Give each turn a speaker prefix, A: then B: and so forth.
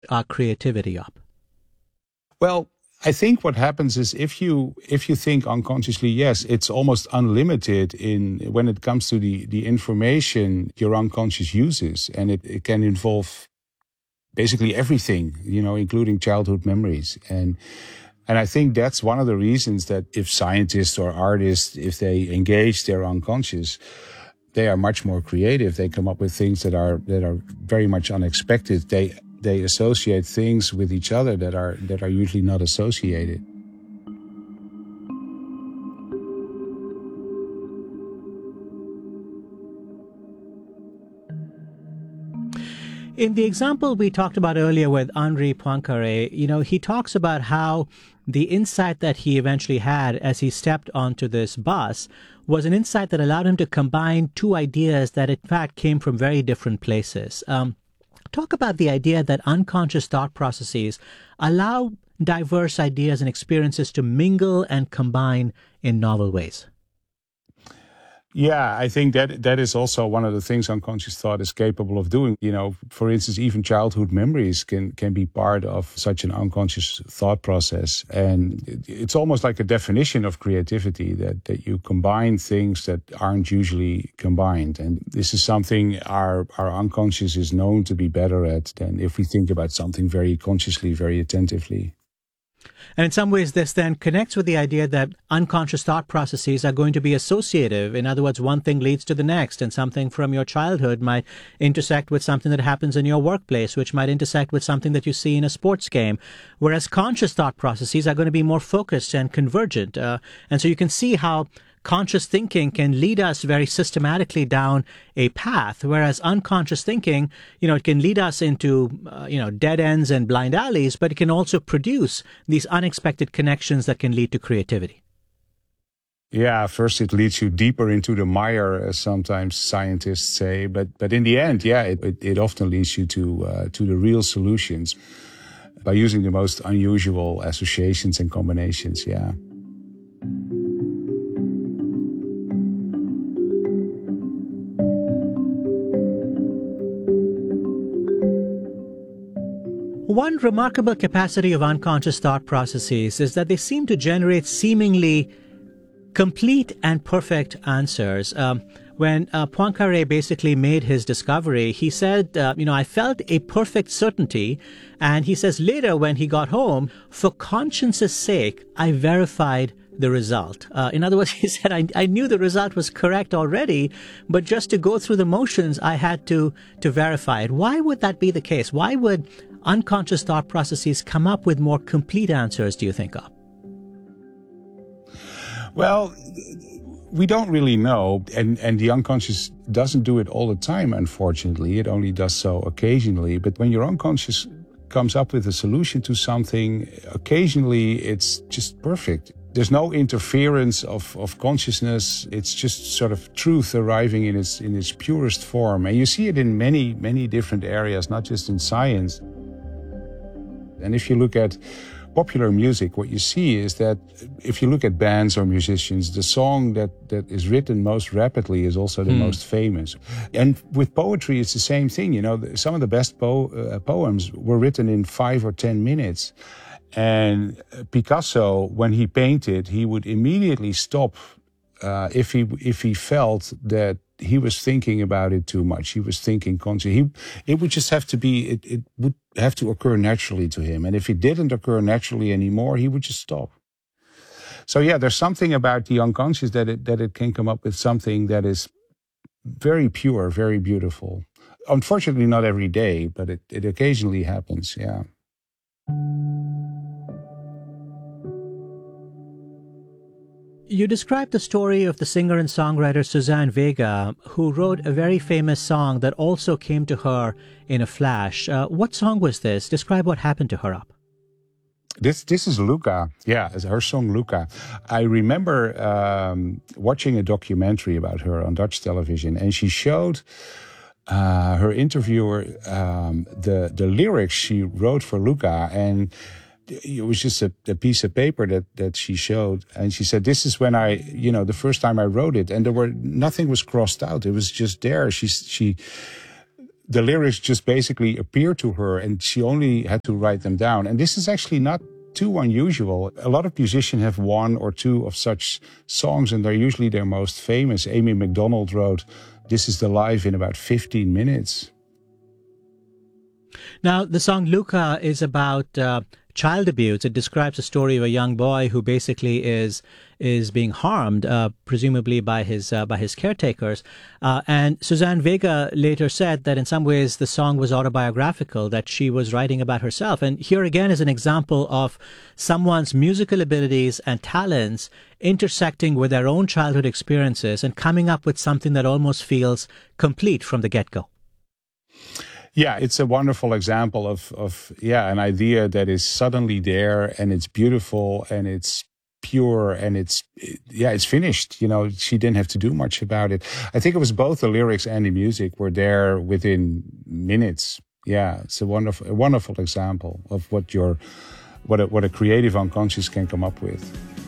A: our creativity up?
B: Well, I think what happens is if you think unconsciously, yes, it's almost unlimited in when it comes to the information your unconscious uses, and it can involve basically everything, including childhood memories. And I think that's one of the reasons that if scientists or artists, if they engage their unconscious, they are much more creative. They come up with things that are very much unexpected. They associate things with each other that are usually not associated.
A: In the example we talked about earlier with Henri Poincaré, he talks about how the insight that he eventually had as he stepped onto this bus was an insight that allowed him to combine two ideas that in fact came from very different places. Talk about the idea that unconscious thought processes allow diverse ideas and experiences to mingle and combine in novel ways.
B: Yeah, I think that is also one of the things unconscious thought is capable of doing. For instance, even childhood memories can be part of such an unconscious thought process. And it's almost like a definition of creativity that you combine things that aren't usually combined. And this is something our unconscious is known to be better at than if we think about something very consciously, very attentively.
A: And in some ways, this then connects with the idea that unconscious thought processes are going to be associative. In other words, one thing leads to the next, and something from your childhood might intersect with something that happens in your workplace, which might intersect with something that you see in a sports game. Whereas conscious thought processes are going to be more focused and convergent. And so you can see how conscious thinking can lead us very systematically down a path, whereas unconscious thinking, it can lead us into, dead ends and blind alleys, but it can also produce these unexpected connections that can lead to creativity.
B: Yeah, first it leads you deeper into the mire, as sometimes scientists say, but in the end, yeah, it often leads you to the real solutions by using the most unusual associations and combinations, yeah.
A: One remarkable capacity of unconscious thought processes is that they seem to generate seemingly complete and perfect answers. When Poincaré basically made his discovery, he said, I felt a perfect certainty. And he says later when he got home, for conscience's sake, I verified the result. In other words, he said, I knew the result was correct already, but just to go through the motions, I had to verify it. Why would that be the case? Why would unconscious thought processes come up with more complete answers, do you think of?
B: Well, we don't really know, and the unconscious doesn't do it all the time, unfortunately. It only does so occasionally. But when your unconscious comes up with a solution to something, occasionally it's just perfect. There's no interference of consciousness. It's just sort of truth arriving in its purest form. And you see it in many, many different areas, not just in science. And if you look at popular music, what you see is that if you look at bands or musicians, the song that is written most rapidly is also the most famous. And with poetry, it's the same thing. Some of the best poems were written in 5 or 10 minutes. And Picasso, when he painted, he would immediately stop if he felt that he was thinking about it too much. He was thinking consciously. It would just have to be. It would have to occur naturally to him. And if it didn't occur naturally anymore, he would just stop. So yeah, there's something about the unconscious that it can come up with something that is very pure, very beautiful. Unfortunately, not every day, but it occasionally happens. Yeah.
A: You described the story of the singer and songwriter Suzanne Vega, who wrote a very famous song that also came to her in a flash. What song was this? Describe what happened to her up.
B: This is Luca. Yeah, it's her song Luca. I remember watching a documentary about her on Dutch television, and she showed her interviewer the lyrics she wrote for Luca, and it was just a piece of paper that she showed, and she said, "This is when the first time I wrote it, and nothing was crossed out. It was just there." the lyrics just basically appeared to her and she only had to write them down. And this is actually not too unusual. A lot of musicians have one or two of such songs, and they're usually their most famous. Amy MacDonald wrote This Is the Life in about 15 minutes.
A: Now, the song Luka is about child abuse. It describes a story of a young boy who basically is being harmed, presumably by his caretakers. And Suzanne Vega later said that in some ways the song was autobiographical, that she was writing about herself. And here again is an example of someone's musical abilities and talents intersecting with their own childhood experiences and coming up with something that almost feels complete from the get-go.
B: Yeah, it's a wonderful example of an idea that is suddenly there, and it's beautiful and it's pure and it's finished. You know, she didn't have to do much about it. I think it was both the lyrics and the music were there within minutes. Yeah, it's a wonderful example of what a creative unconscious can come up with.